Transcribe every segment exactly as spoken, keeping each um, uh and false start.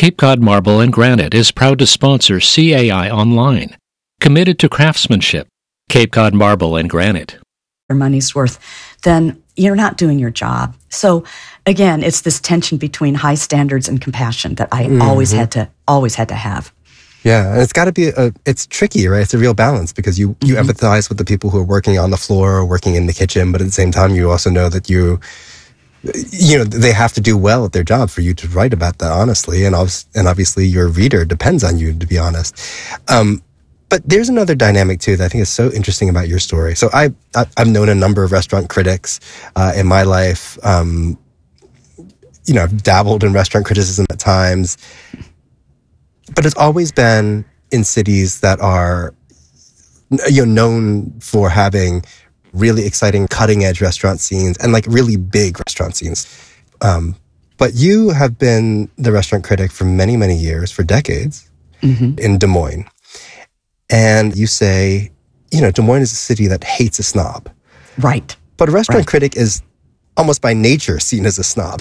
Cape Cod Marble and Granite is proud to sponsor C A I Online, committed to craftsmanship. Cape Cod Marble and Granite. Your money's worth, then you're not doing your job. So again, it's this tension between high standards and compassion that I mm-hmm. always had to always had to have. Yeah, and it's got to be a, it's tricky, right? It's a real balance because you you mm-hmm. empathize with the people who are working on the floor or working in the kitchen, but at the same time you also know that you you know they have to do well at their job for you to write about that honestly, and obviously, and obviously your reader depends on you to be honest. Um, But there's another dynamic, too, that I think is so interesting about your story. So I, I, I've known a number of restaurant critics uh, in my life. Um, you know, I've dabbled in restaurant criticism at times. But it's always been in cities that are, you know, known for having really exciting cutting-edge restaurant scenes and, like, really big restaurant scenes. Um, but you have been the restaurant critic for many, many years, for decades, mm-hmm. in Des Moines. And you say, you know, Des Moines is a city that hates a snob. Right. But a restaurant right. critic is almost by nature seen as a snob.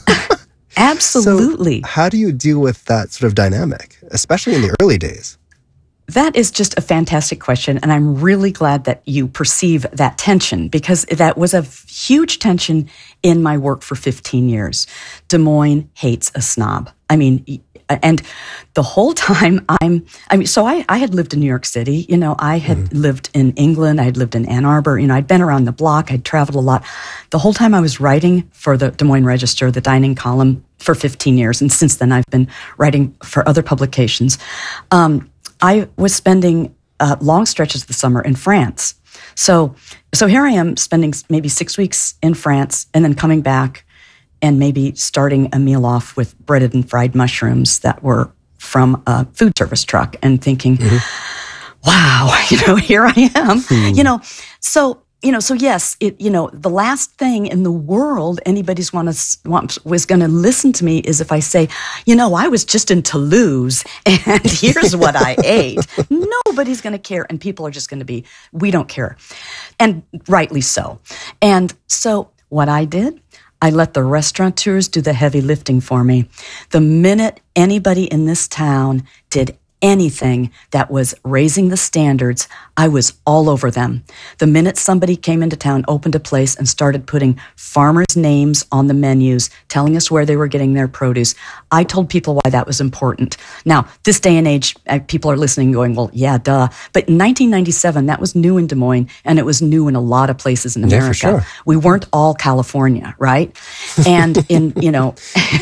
Absolutely. So how do you deal with that sort of dynamic, especially in the early days? That is just a fantastic question, and I'm really glad that you perceive that tension, because that was a huge tension in my work for fifteen years. Des Moines hates a snob. I mean, and the whole time I'm, I mean, so I, I had lived in New York City, you know, I had mm. lived in England, I had lived in Ann Arbor, you know, I'd been around the block, I'd traveled a lot. The whole time I was writing for the Des Moines Register, the dining column, for fifteen years, and since then I've been writing for other publications. Um, I was spending uh, long stretches of the summer in France. So, so here I am spending maybe six weeks in France and then coming back and maybe starting a meal off with breaded and fried mushrooms that were from a food service truck and thinking, mm-hmm. wow, you know, here I am, mm. you know, so, you know, so yes, it, you know, the last thing in the world anybody's want to want was going to listen to me is if I say, you know, I was just in Toulouse and here's what I ate. Nobody's going to care, and people are just going to be, we don't care, and rightly so. And so what I did, I let the restaurateurs do the heavy lifting for me. The minute anybody in this town did anything that was raising the standards, I was all over them. The minute somebody came into town, opened a place, and started putting farmers' names on the menus, telling us where they were getting their produce, I told people why that was important. Now, this day and age, people are listening going, well, yeah, duh. But in nineteen ninety-seven, that was new in Des Moines, and it was new in a lot of places in America. Yeah, for sure. We weren't all California, right? And in, you know,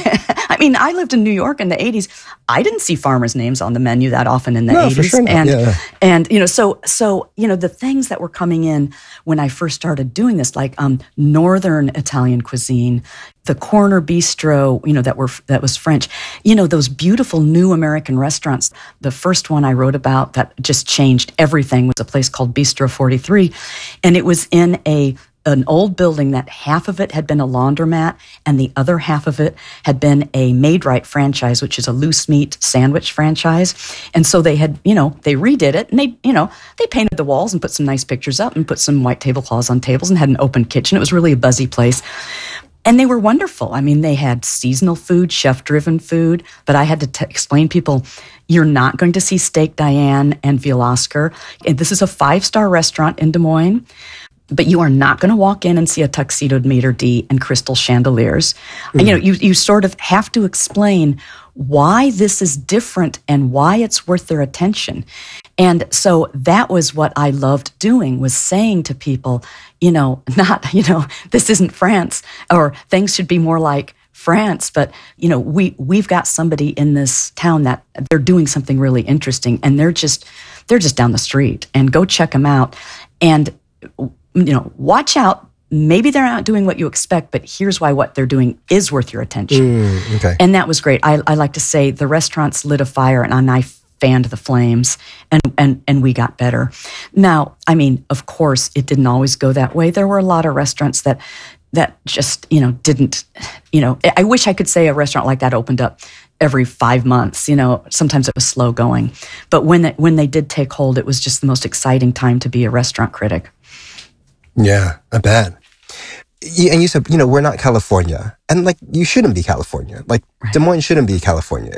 I mean, I lived in New York in the eighties. I didn't see farmers' names on the menu that often in the no, eighties. For sure not. And, yeah. and, you know, so, so, you know, the things that were coming in when I first started doing this, like um, Northern Italian cuisine, the corner bistro, you know, that were, that was French, you know, those beautiful new American restaurants. The first one I wrote about that just changed everything was a place called Bistro forty-three. And it was in a, an old building that half of it had been a laundromat and the other half of it had been a Made-Right franchise, which is a loose meat sandwich franchise. And so they had, you know, they redid it and they, you know, they painted the walls and put some nice pictures up and put some white tablecloths on tables and had an open kitchen. It was really a buzzy place. And they were wonderful. I mean, they had seasonal food, chef-driven food, but I had to t- explain people, you're not going to see Steak Diane and Veal Oscar. And this is a five-star restaurant in Des Moines. But you are not going to walk in and see a tuxedoed maitre d' and crystal chandeliers. Mm. You know, you, you sort of have to explain why this is different and why it's worth their attention. And so that was what I loved doing, was saying to people, you know, not, you know, this isn't France, or things should be more like France, but, you know, we, we've got somebody in this town that they're doing something really interesting, and they're just, they're just down the street, and go check them out. And, you know, watch out. Maybe they're not doing what you expect, but here's why what they're doing is worth your attention. Mm, okay. And that was great. I, I like to say the restaurants lit a fire and I fanned the flames, and, and, and we got better. Now, I mean, of course, it didn't always go that way. There were a lot of restaurants that that just, you know, didn't, you know, I wish I could say a restaurant like that opened up every five months. You know, sometimes it was slow going. But when it, when they did take hold, it was just the most exciting time to be a restaurant critic. Yeah, I bet. And you said, you know, we're not California. And, like, you shouldn't be California. Like, right. Des Moines shouldn't be California.